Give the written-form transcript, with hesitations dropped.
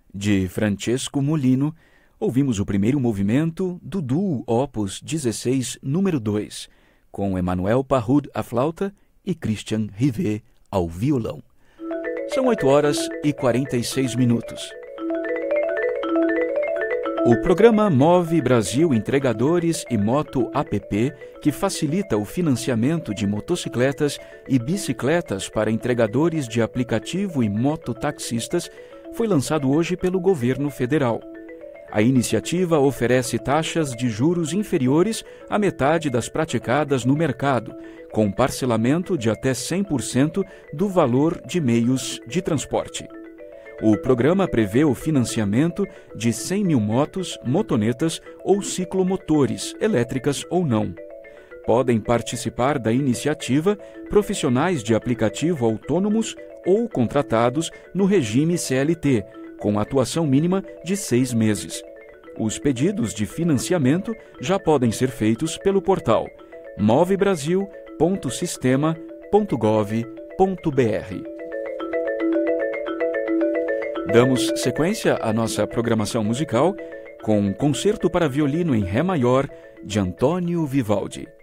de Francesco Molino, ouvimos o primeiro movimento do Duo Opus 16, número 2, com Emmanuel Parrud à flauta e Christian Rivet ao violão. São 8h46. O programa Move Brasil Entregadores e Moto App, que facilita o financiamento de motocicletas e bicicletas para entregadores de aplicativo e mototaxistas, foi lançado hoje pelo governo federal. A iniciativa oferece taxas de juros inferiores à metade das praticadas no mercado, com parcelamento de até 100% do valor de meios de transporte. O programa prevê o financiamento de 100 mil motos, motonetas ou ciclomotores, elétricas ou não. Podem participar da iniciativa profissionais de aplicativo autônomos ou contratados no regime CLT, com atuação mínima de 6 meses. Os pedidos de financiamento já podem ser feitos pelo portal movebrasil.sistema.gov.br. Damos sequência à nossa programação musical com um concerto para violino em Ré maior de Antônio Vivaldi.